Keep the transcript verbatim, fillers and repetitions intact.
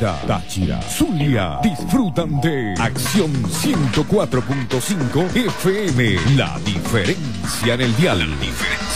Mérida, Táchira, Zulia disfrutan de Acción ciento cuatro punto cinco F M. La diferencia en el dial. La diferencia.